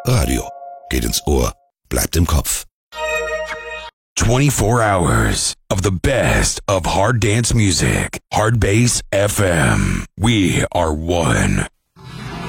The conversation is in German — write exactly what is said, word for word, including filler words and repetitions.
Radio geht ins Ohr, bleibt im Kopf. twenty-four hours of the best of hard dance music. Hard Bass F M. We are one.